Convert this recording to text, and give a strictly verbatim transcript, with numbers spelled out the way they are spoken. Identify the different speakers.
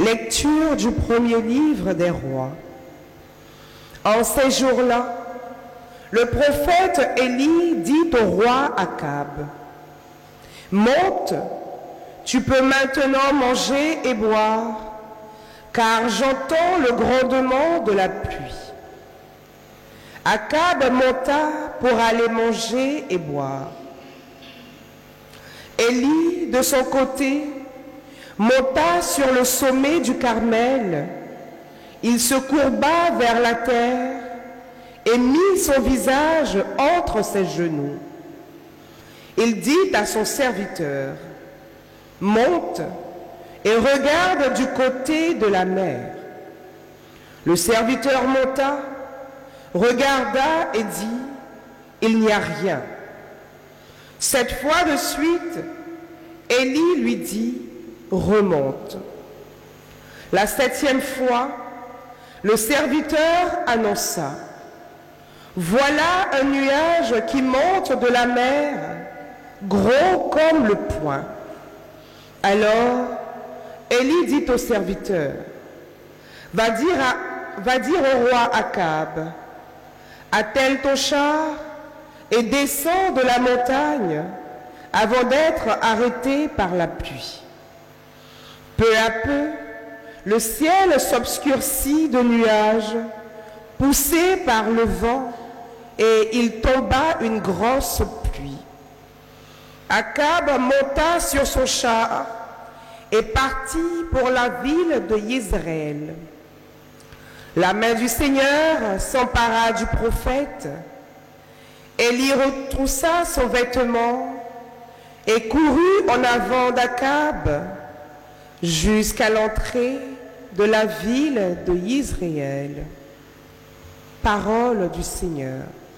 Speaker 1: Lecture du premier livre des rois. En ces jours-là, le prophète Élie dit au roi Akab, « Monte, tu peux maintenant manger et boire, car j'entends le grondement de la pluie. » Akab monta pour aller manger et boire. Élie, de son côté, monta sur le sommet du Carmel. Il se courba vers la terre et mit son visage entre ses genoux. Il dit à son serviteur, « Monte et regarde du côté de la mer. » Le serviteur monta, regarda et dit, « Il n'y a rien. » Cette fois de suite, Élie lui dit, « Remonte. » La septième fois, le serviteur annonça, « Voilà un nuage qui monte de la mer, gros comme le poing. » Alors, Élie dit au serviteur, « Va dire, à, va dire au roi Akab, attelle ton char et descends de la montagne avant d'être arrêté par la pluie. » Peu à peu, le ciel s'obscurcit de nuages, poussé par le vent, et il tomba une grosse pluie. Akab monta sur son char et partit pour la ville de Yézréel. La main du Seigneur s'empara du prophète. Élie retroussa son vêtement et courut en avant d'Akab jusqu'à l'entrée de la ville de Yézréel. Parole du Seigneur.